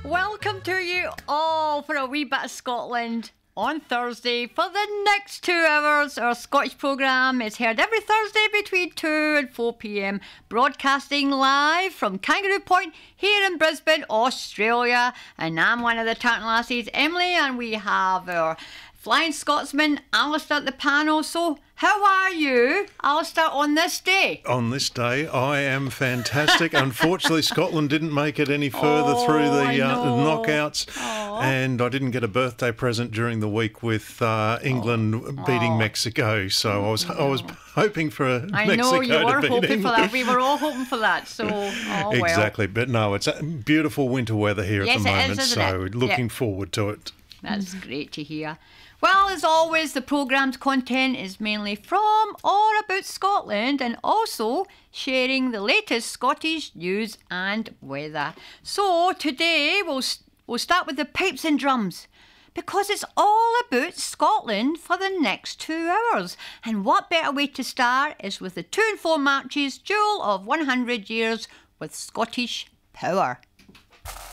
Welcome to you all for a wee bit of Scotland on Thursday. For the next 2 hours, our Scottish programme is heard every Thursday between 2 and 4 p.m, broadcasting live from Kangaroo Point here in Brisbane, Australia. And I'm one of the Tartan Lassies, Emily, and we have our Flying Scotsman, Alistair, at the panel. So, how are you, Alistair, on this day? On this day, I am fantastic. Unfortunately, Scotland didn't make it any further through the knockouts, and I didn't get a birthday present during the week with England beating Mexico. So I was hoping for Mexico to beat England. I know you were hoping for that. We were all hoping for that. So exactly, but no, it's beautiful winter weather here at the moment. It is, so looking forward to it. That's great to hear. Well, as always, the programme's content is mainly from or about Scotland and also sharing the latest Scottish news and weather. So today we'll start with the pipes and drums because it's all about Scotland for the next 2 hours. And what better way to start is with the 2 and 4 marches, Duel of 100 Years with Scottish Power.